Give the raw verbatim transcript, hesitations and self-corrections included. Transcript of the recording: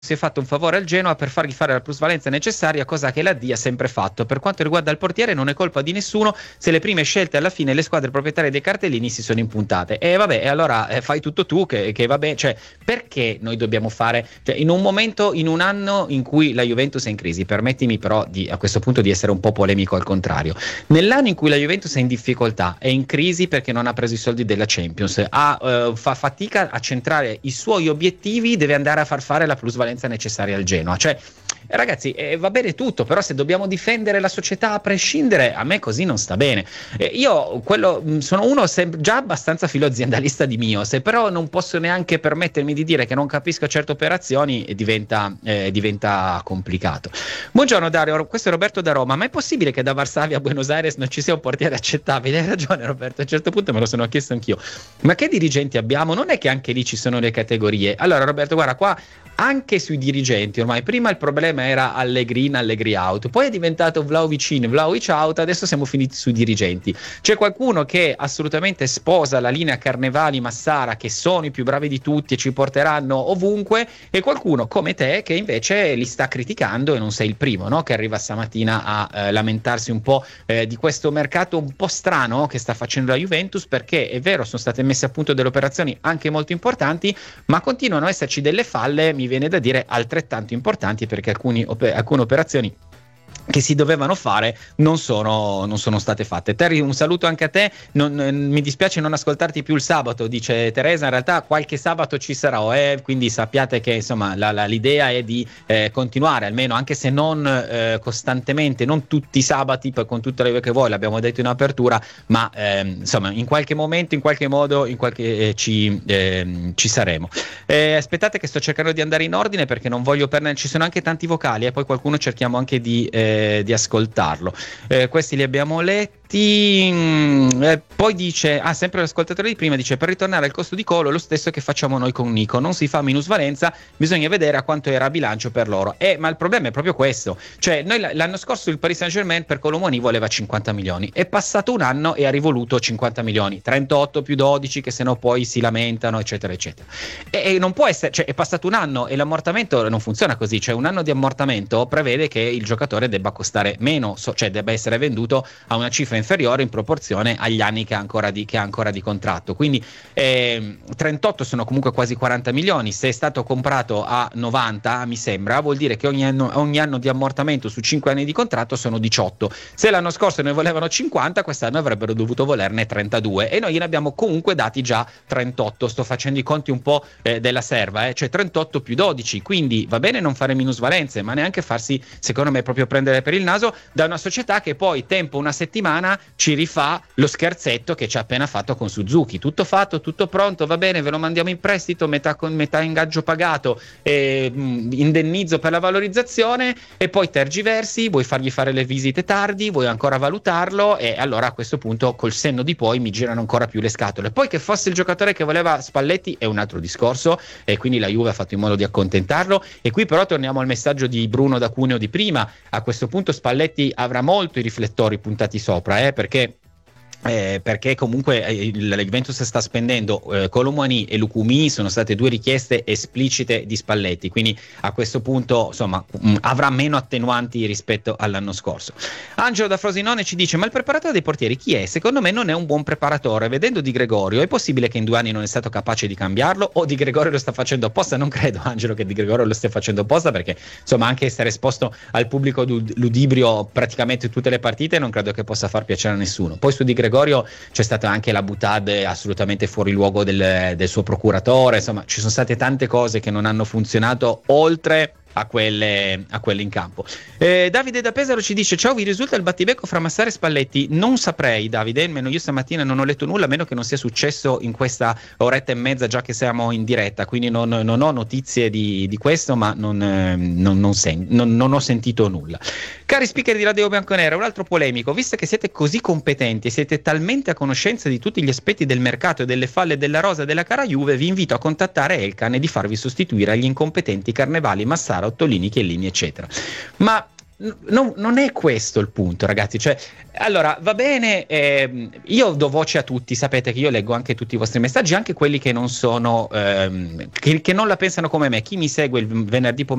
si è fatto un favore al Genoa per fargli fare la plusvalenza necessaria, cosa che la D ha sempre fatto. Per quanto riguarda il portiere non è colpa di nessuno se le prime scelte alla fine le squadre proprietarie dei cartellini si sono impuntate. E vabbè, e allora eh, fai tutto tu che, che vabbè, cioè perché noi dobbiamo fare, cioè in un momento, in un anno in cui la Juventus è in crisi, permettimi però di, a questo punto di essere un po' polemico al contrario, nell'anno in cui la Juventus è in difficoltà, è in crisi perché non ha preso i soldi della Champions, ha, eh, fa fatica a centrare i suoi obiettivi, deve andare a far fare la plusvalenza necessaria al Genoa, cioè eh, ragazzi eh, va bene tutto, però se dobbiamo difendere la società a prescindere, a me così non sta bene. eh, io quello mh, sono uno sem- già abbastanza filo aziendalista di mio, se però non posso neanche permettermi di dire che non capisco certe operazioni, eh, diventa, eh, diventa complicato. Buongiorno Dario, questo è Roberto da Roma. Ma è possibile che da Varsavia a Buenos Aires non ci sia un portiere accettabile? Hai ragione Roberto, a un certo punto me lo sono chiesto anch'io, ma che dirigenti abbiamo? Non è che anche lì ci sono le categorie? Allora Roberto, guarda qua, anche sui dirigenti ormai, prima il problema era Allegri in, Allegri out, poi è diventato Vlahovic in, Vlahovic out, adesso siamo finiti sui dirigenti. C'è qualcuno che assolutamente sposa la linea Carnevali Massara, che sono i più bravi di tutti e ci porteranno ovunque, e qualcuno come te che invece li sta criticando, e non sei il primo, no? Che arriva stamattina a eh, lamentarsi un po' eh, di questo mercato un po' strano che sta facendo la Juventus, perché è vero, sono state messe a punto delle operazioni anche molto importanti, ma continuano a esserci delle falle, mi viene da dire altrettanto importanti, perché alcuni, op- alcune operazioni che si dovevano fare non sono, non sono state fatte. Terry, un saluto anche a te. Non, eh, mi dispiace non ascoltarti più il sabato, dice Teresa, in realtà qualche sabato ci sarò, eh, quindi sappiate che insomma la, la, l'idea è di eh, continuare, almeno anche se non eh, costantemente, non tutti i sabati per, con tutte le che voi, l'abbiamo detto in apertura, ma eh, insomma in qualche momento, in qualche modo, in qualche, eh, ci, eh, ci saremo. Eh, aspettate che sto cercando di andare in ordine perché non voglio perdere, ci sono anche tanti vocali e eh, poi qualcuno cerchiamo anche di eh, di ascoltarlo. Eh, questi li abbiamo letti. Eh, poi dice, ah, sempre l'ascoltatore di prima dice: per ritornare al costo di Colo lo stesso che facciamo noi con Nico, non si fa minusvalenza, bisogna vedere a quanto era a bilancio per loro. Eh, ma il problema è proprio questo, cioè noi l'anno scorso il Paris Saint-Germain per Kolo Muani voleva cinquanta milioni, è passato un anno e ha rivoluto cinquanta milioni, trentotto più dodici che sennò poi si lamentano eccetera eccetera, e, e non può essere, cioè è passato un anno e l'ammortamento non funziona così, cioè un anno di ammortamento prevede che il giocatore debba costare meno, so, cioè debba essere venduto a una cifra inferiore in proporzione agli anni che ha ancora di, che ha ancora di contratto, quindi eh, trentotto sono comunque quasi quaranta milioni, se è stato comprato a novanta mi sembra, vuol dire che ogni anno, ogni anno di ammortamento su cinque anni di contratto sono diciotto, se l'anno scorso ne volevano cinquanta quest'anno avrebbero dovuto volerne trentadue e noi ne abbiamo comunque dati già trentotto, sto facendo i conti un po' eh, della serva, eh, cioè trentotto più dodici, quindi va bene non fare minusvalenze ma neanche farsi, secondo me, proprio prendere per il naso da una società che poi tempo una settimana ci rifà lo scherzetto che ci ha appena fatto con Suzuki, tutto fatto, tutto pronto, va bene, ve lo mandiamo in prestito, metà, con, metà ingaggio pagato, eh, indennizzo per la valorizzazione e poi tergiversi, vuoi fargli fare le visite tardi, vuoi ancora valutarlo e allora a questo punto col senno di poi mi girano ancora più le scatole. Poi che fosse il giocatore che voleva Spalletti è un altro discorso e quindi la Juve ha fatto in modo di accontentarlo e qui però torniamo al messaggio di Bruno da Cuneo di prima, a questo punto Spalletti avrà molto i riflettori puntati sopra, eh, perché Eh, perché comunque eh, la Juventus sta spendendo eh, Kolo Muani e Lukumi, sono state due richieste esplicite di Spalletti, quindi a questo punto insomma mh, avrà meno attenuanti rispetto all'anno scorso. Angelo da Frosinone ci dice: ma il preparatore dei portieri chi è? Secondo me non è un buon preparatore, vedendo Di Gregorio è possibile che in due anni non è stato capace di cambiarlo o Di Gregorio lo sta facendo apposta? Non credo, Angelo, che Di Gregorio lo stia facendo apposta, perché insomma anche essere esposto al pubblico ludibrio praticamente tutte le partite non credo che possa far piacere a nessuno. Poi su Di Gregorio c'è stata anche la boutade assolutamente fuori luogo del, del suo procuratore, insomma ci sono state tante cose che non hanno funzionato oltre a quelle, a quelle in campo. eh, Davide da Pesaro ci dice: ciao, vi risulta il battibecco fra Massara e Spalletti? Non saprei, Davide, almeno io stamattina non ho letto nulla, a meno che non sia successo in questa oretta e mezza già che siamo in diretta, quindi non, non ho notizie di, di questo, ma non, eh, non, non, sen- non, non ho sentito nulla. Cari speaker di Radio Bianconera, un altro polemico: visto che siete così competenti e siete talmente a conoscenza di tutti gli aspetti del mercato e delle falle della rosa della cara Juve, vi invito a contattare Elkan e di farvi sostituire agli incompetenti Carnevali, Massara, Ottolini, Chiellini eccetera. Ma No, non è questo il punto, ragazzi. Cioè, allora va bene, ehm, io do voce a tutti. Sapete che io leggo anche tutti i vostri messaggi, anche quelli che non sono, ehm, che, che non la pensano come me. Chi mi segue il venerdì pomeriggio